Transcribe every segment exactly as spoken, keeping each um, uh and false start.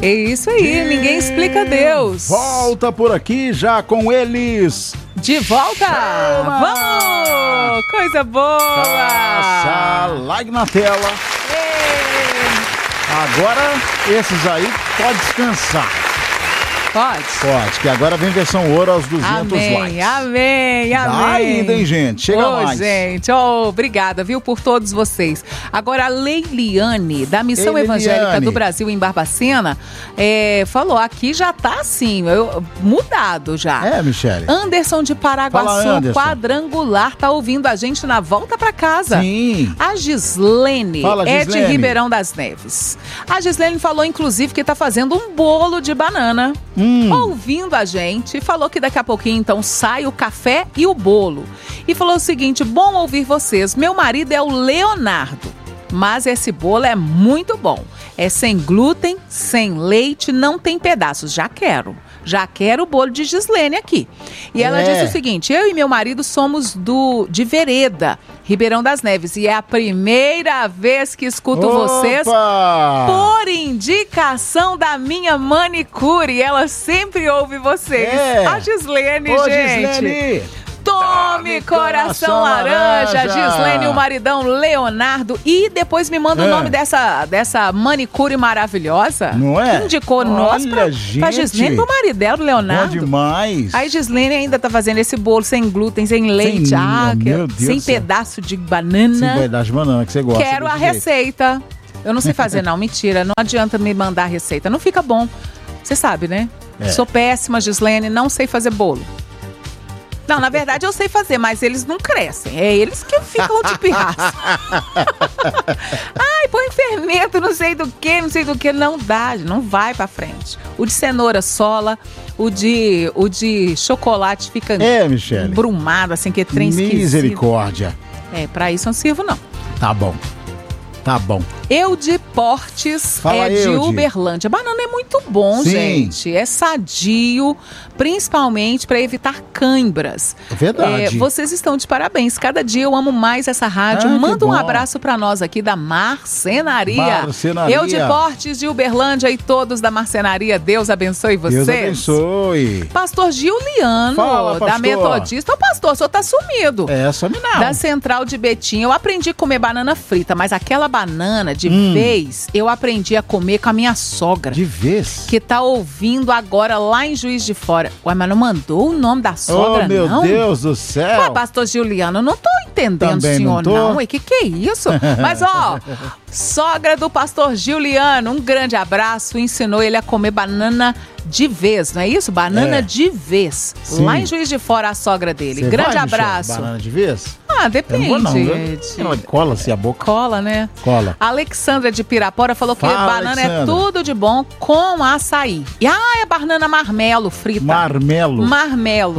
É isso aí, ninguém explica Deus. Volta por aqui já com eles. De volta! Chama! Vamos! Coisa boa! Passa like na tela. Ei. Agora, esses aí, pode descansar. Pode? Pode, que agora vem versão ouro aos duzentos amém, likes. Amém, amém. Dá ainda, hein, gente? Chega Ô, mais. gente, oh, obrigada, viu, por todos vocês. Agora, a Leiliane, da Missão Ei, Evangélica Leiliane. do Brasil em Barbacena, é, falou, aqui já tá assim, eu, mudado já. É, Michele? Anderson de Paraguaçu, Fala, Anderson. Quadrangular, tá ouvindo a gente na volta pra casa. Sim. A Gislene, Fala, é de Gislene. Ribeirão das Neves. A Gislene falou, inclusive, que tá fazendo um bolo de banana. Hum. Ouvindo a gente, falou que daqui a pouquinho então sai o café e o bolo. E falou o seguinte, bom ouvir vocês, meu marido é o Leonardo, mas esse bolo é muito bom. É sem glúten, sem leite, não tem pedaços, já quero. Já quero o bolo de Gislene aqui. E ela É. disse o seguinte, eu e meu marido somos do de Vereda, Ribeirão das Neves, e é a primeira vez que escuto Opa! vocês por indicação da minha manicure. Ela sempre ouve vocês. É. A Gislene, Ô, gente. Gislene. Tome coração, coração laranja, laranja. Gislene, o maridão Leonardo. E depois me manda É. o nome dessa, dessa manicure maravilhosa. Não é? Que indicou Olha, nós pra, pra gente. Gislene, pro marido dela, o Bom Leonardo. demais. Aí Gislene ainda tá fazendo esse bolo sem glúten, sem leite, Sem- ah, que- meu Deus sem do céu. pedaço de banana. Sim, vai dar de banana que você gosta. Quero a desse jeito. receita. Eu não sei fazer, não. Mentira. Não adianta me mandar a receita. Não fica bom. Você sabe, né? É. Sou péssima, Gislene. Não sei fazer bolo. Não, na verdade eu sei fazer, mas eles não crescem. É eles que ficam de pirraça. Ai, põe fermento, não sei do que, não sei do que. Não dá, não vai pra frente. O de cenoura sola, o de, o de chocolate fica É, Michele. embrumado, assim, que é trem esquisito. Misericórdia. É, pra isso eu não sirvo, não. Tá bom. Tá bom. Eude Portes Fala, é de Eude. Uberlândia. Banana é muito bom, Sim. gente. É sadio, principalmente para evitar cãibras. É verdade. É, vocês estão de parabéns. Cada dia eu amo mais essa rádio. Ah, que Manda um bom. abraço para nós aqui da Marcenaria. Marcenaria. Eude Portes de Uberlândia e todos da Marcenaria. Deus abençoe vocês. Deus abençoe. Pastor Giuliano, Fala, da pastor. Metodista. Ô, pastor, o senhor tá sumido. É, some não. Da Central de Betim. Eu aprendi a comer banana frita, mas aquela banana de Hum. vez eu aprendi a comer com a minha sogra, De vez. que tá ouvindo agora lá em Juiz de Fora. Ué, mas não mandou o nome da sogra, Oh, meu não? Deus do céu. Ué, pastor Giuliano, eu não tô entendendo, Também senhor, não tô. não. O que que é isso? Mas, ó, sogra do pastor Giuliano, um grande abraço, ensinou ele a comer banana de vez, não é isso? Banana É. de vez. Sim. Lá em Juiz de Fora, a sogra dele. Você grande vai, Michele? abraço. Banana de vez? Ah, Eu depende. não vou, não. Eu- de- Ela cola-se a boca. Cola, né? Cola. A Alexandra de Pirapora falou que Fala, banana é Alexandra. tudo de bom com açaí. E ah, é banana marmelo frita. Marmelo. Marmelo.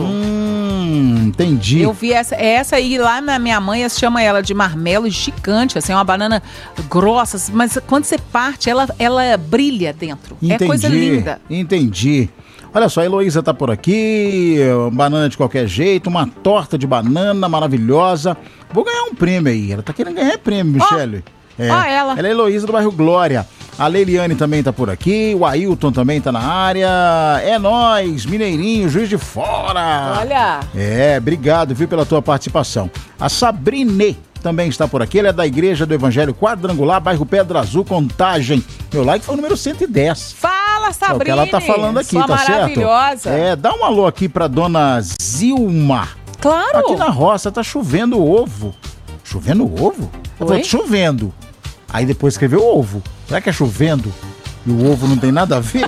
Hum, entendi. Eu vi essa, essa aí lá na minha mãe, chama ela de marmelo gigante, assim, é uma banana grossa, mas quando você parte, ela, ela brilha dentro. Entendi. É coisa linda. Entendi. Olha só, a Heloísa tá por aqui, banana de qualquer jeito, uma torta de banana maravilhosa. Vou ganhar um prêmio aí. Ela tá querendo ganhar prêmio, Michele. É. ó ela. Ela é a Heloísa do bairro Glória. A Leiliane também tá por aqui, o Ailton também tá na área. É nóis, Mineirinho, Juiz de Fora. Olha. É, obrigado, viu, pela tua participação. A Sabrine também está por aqui, ela é da Igreja do Evangelho Quadrangular, bairro Pedra Azul, Contagem. Meu like foi o número cento e dez. Fala, É o Sabrina. que ela tá falando aqui, sua tá certo? maravilhosa. É, dá um alô aqui pra dona Zilma. Claro. Aqui na roça tá chovendo ovo. Chovendo ovo? Ela falou, Oi? chovendo. Aí depois escreveu ovo. Será que é chovendo? E o ovo não tem nada a ver?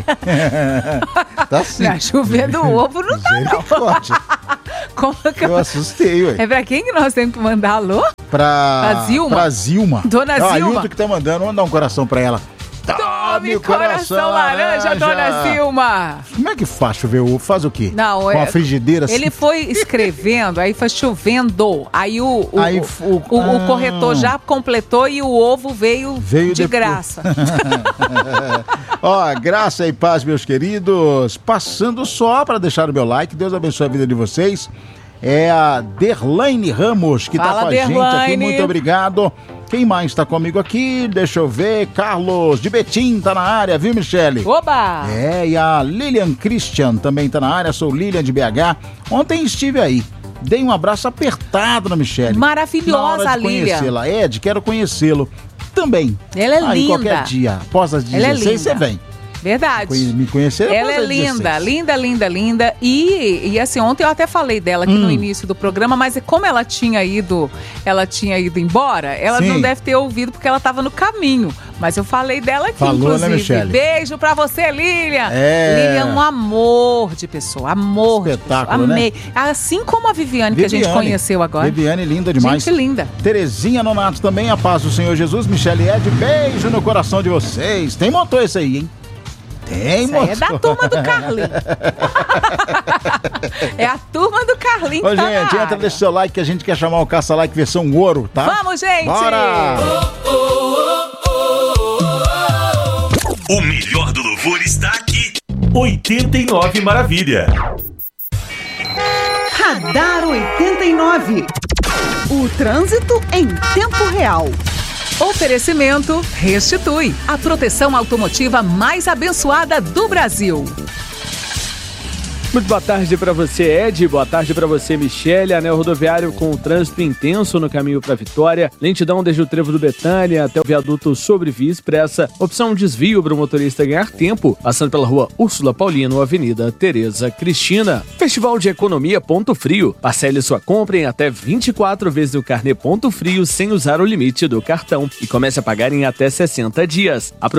Tá sim. Não, chovendo o ovo não tá, não. Misericórdia. Como que Eu eu... assustei, ué. É pra quem que nós temos que mandar alô? Pra, Pra Zilma? Pra Zilma. Dona É o Zilma. Ailton que tá mandando. Vamos dar um coração pra ela. Tome coração laranja, dona Zilma. Como é que faz chover ovo? Faz o quê? Não, Com é- a frigideira assim? Ele foi escrevendo, aí foi chovendo. Aí o, o, Aí o, f- o- o- o ah. corretor já completou e o ovo veio, Veio de depois. graça. Ó, graça e paz, meus queridos. Passando só para deixar o meu like. Deus abençoe a vida de vocês. É a Derlaine Ramos que Fala, tá com a gente aqui. Derlaine. Muito obrigado. Quem mais está comigo aqui? Deixa eu ver. Carlos de Betim tá na área, viu, Michele? Oba! É, e a Lilian Christian também tá na área. Sou Lilian de B H. Ontem estive aí. Dei um abraço apertado na Michele. Maravilhosa, a Lilian. Conhecê-la. Ed, quero conhecê-lo também. Ela é aí, linda. Qualquer dia, após as dezesseis, você vem. Verdade. Me conhecer Ela é linda, linda, linda, linda. E, e assim, ontem eu até falei dela aqui hum. no início do programa, mas como ela tinha ido, ela tinha ido embora, ela Sim. não deve ter ouvido porque ela estava no caminho. Mas eu falei dela aqui, Falou, inclusive. Né, Michele? Beijo pra você, Lilian. É. Lilian é um amor de pessoa, amor. Espetáculo, Amei. Né? Assim como a Viviane, Viviane, que a gente conheceu agora. Viviane, linda demais. Gente linda. Terezinha Nonato também, a paz do Senhor Jesus. Michele e Ed, beijo no coração de vocês. Tem motor esse aí, hein? Tem, motor. É da turma do Carlinho. É a turma do Carlinho que Ô, tá gente, entra, deixa o seu like que a gente quer chamar o Caça-Like versão ouro, tá? Vamos, gente! Bora! Oh, oh, oh, oh, oh. O melhor do louvor está aqui. oitenta e nove Maravilha. Radar oitenta e nove. O trânsito em tempo real. Oferecimento Restitui, a proteção automotiva mais abençoada do Brasil. Muito boa tarde para você, Ed. Boa tarde para você, Michele. Anel rodoviário com o trânsito intenso no caminho para Vitória. Lentidão desde o trevo do Betânia até o viaduto sobre Via Expressa. Opção desvio para o motorista ganhar tempo, passando pela rua Úrsula Paulino, Avenida Tereza Cristina. Festival de Economia Ponto Frio. Parcele sua compra em até vinte e quatro vezes o carnê Ponto Frio sem usar o limite do cartão. E comece a pagar em até sessenta dias. Apro...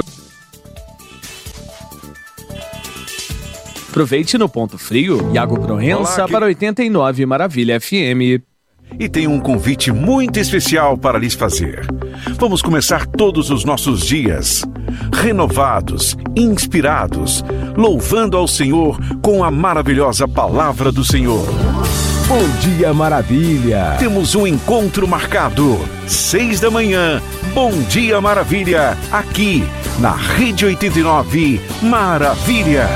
Aproveite no Ponto Frio. Iago Proença Olá, que... para oitenta e nove Maravilha F M. E tenho um convite muito especial para lhes fazer. Vamos começar todos os nossos dias renovados, inspirados, louvando ao Senhor com a maravilhosa palavra do Senhor. Bom dia, Maravilha! Temos um encontro marcado, seis da manhã, Bom Dia Maravilha, aqui na Rede oitenta e nove Maravilha.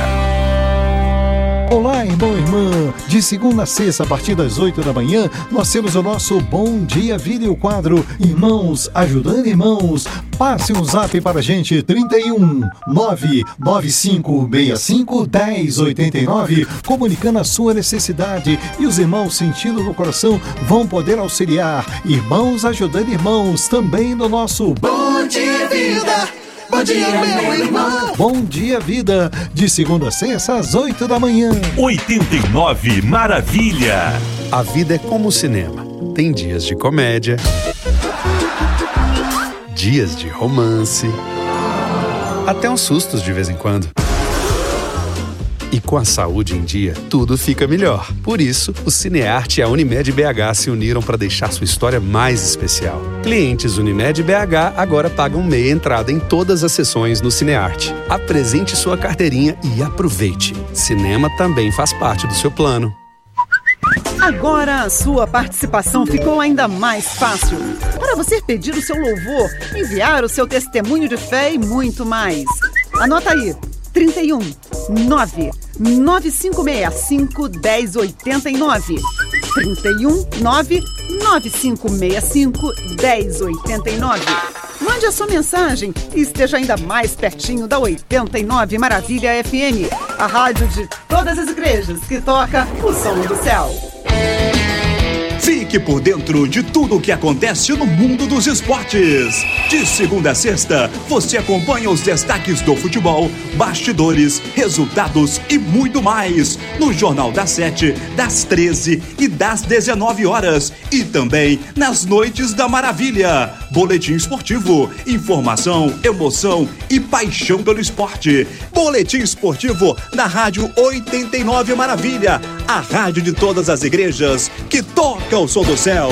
Olá, irmão e irmã! De segunda a sexta, a partir das oito da manhã, nós temos o nosso Bom Dia Vida e o quadro Irmãos Ajudando Irmãos. Passe um zap para a gente, trinta e um, nove nove cinco seis cinco, um zero oito nove, comunicando a sua necessidade. E os irmãos sentindo no coração vão poder auxiliar. Irmãos Ajudando Irmãos, também no nosso Bom Dia Vida! Bom dia, meu irmão! Bom dia, vida! De segunda a sexta, às oito da manhã. oitenta e nove Maravilha! A vida é como o cinema. Tem dias de comédia, dias de romance, até uns sustos de vez em quando. E com a saúde em dia, tudo fica melhor. Por isso, o Cinearte e a Unimed B H se uniram para deixar sua história mais especial. Clientes Unimed B H agora pagam meia entrada em todas as sessões no Cinearte. Apresente sua carteirinha e aproveite. Cinema também faz parte do seu plano. Agora a sua participação ficou ainda mais fácil. Para você pedir o seu louvor, enviar o seu testemunho de fé e muito mais. Anota aí. trinta e um, nove nove cinco seis cinco, um zero oito nove. trinta e um, nove nove cinco seis cinco, um zero oito nove. Mande a sua mensagem e esteja ainda mais pertinho da oitenta e nove Maravilha F M, a rádio de todas as igrejas que toca o som do céu. Fique por dentro de tudo o que acontece no mundo dos esportes. De segunda a sexta, você acompanha os destaques do futebol, bastidores, resultados e muito mais no Jornal das Sete, das treze e das dezenove horas. E também nas Noites da Maravilha. Boletim esportivo, informação, emoção e paixão pelo esporte. Boletim esportivo na Rádio oitenta e nove Maravilha, a rádio de todas as igrejas que toca o som do céu.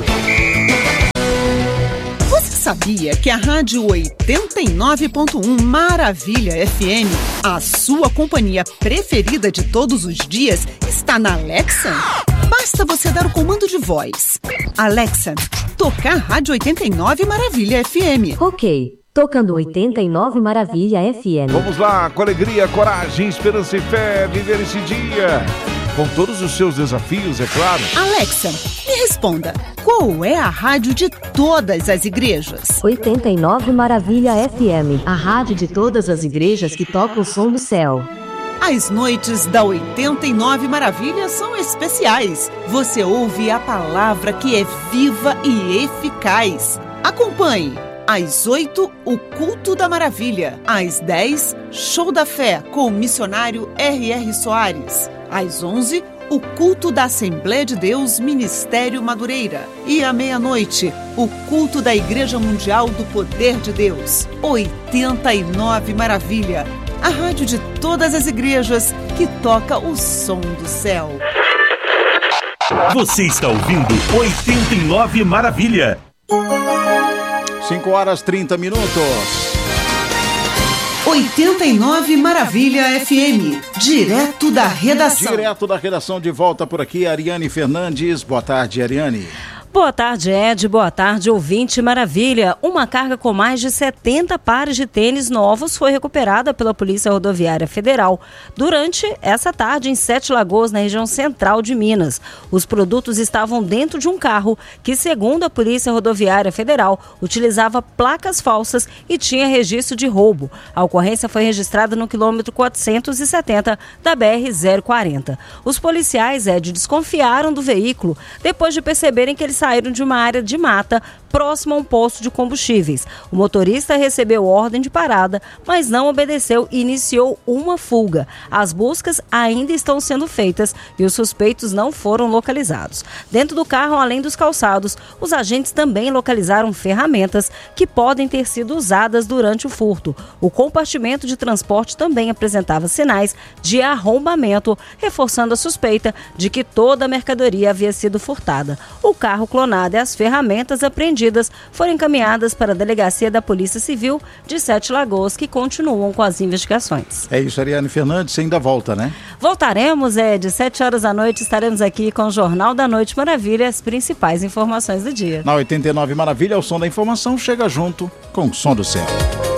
Você sabia que a Rádio oitenta e nove ponto um Maravilha F M, a sua companhia preferida de todos os dias, está na Alexa? Basta você dar o comando de voz. Alexa, tocar Rádio oitenta e nove Maravilha F M. Ok, tocando oitenta e nove Maravilha F M. Vamos lá, com alegria, coragem, esperança e fé, viver esse dia. com todos os seus desafios, é claro. Alexa, me responda, qual é a rádio de todas as igrejas? oitenta e nove Maravilha F M, a rádio de todas as igrejas que toca o som do céu. As noites da oitenta e nove Maravilha são especiais. Você ouve a palavra que é viva e eficaz. Acompanhe. Às oito, o Culto da Maravilha. Às dez, Show da Fé com o missionário R R Soares. Às onze, o Culto da Assembleia de Deus Ministério Madureira. E à meia-noite, o Culto da Igreja Mundial do Poder de Deus. oitenta e nove Maravilha. A rádio de todas as igrejas que toca o som do céu. Você está ouvindo oitenta e nove Maravilha. cinco horas e trinta minutos. oitenta e nove Maravilha F M, direto da redação. Direto da redação, de volta por aqui, Ariane Fernandes. Boa tarde, Ariane. Boa tarde, Ed. Boa tarde, ouvinte Maravilha. Uma carga com mais de setenta pares de tênis novos foi recuperada pela Polícia Rodoviária Federal durante essa tarde em Sete Lagoas, na região central de Minas. Os produtos estavam dentro de um carro que, segundo a Polícia Rodoviária Federal, utilizava placas falsas e tinha registro de roubo. A ocorrência foi registrada no quilômetro quatrocentos e setenta da B R zero quarenta. Os policiais, Ed, desconfiaram do veículo depois de perceberem que eles saíram de uma área de mata próximo a um posto de combustíveis. O motorista recebeu ordem de parada, mas não obedeceu e iniciou uma fuga. As buscas ainda estão sendo feitas e os suspeitos não foram localizados. Dentro do carro, além dos calçados, os agentes também localizaram ferramentas que podem ter sido usadas durante o furto. O compartimento de transporte também apresentava sinais de arrombamento, reforçando a suspeita de que toda a mercadoria havia sido furtada. O carro clonado e as ferramentas apreendidas foram encaminhadas para a Delegacia da Polícia Civil de Sete Lagoas, que continuam com as investigações. É isso, Ariane Fernandes, você ainda volta, né? Voltaremos, é, de sete horas da noite, estaremos aqui com o Jornal da Noite Maravilha, as principais informações do dia. Na oitenta e nove Maravilha, o som da informação chega junto com o som do céu.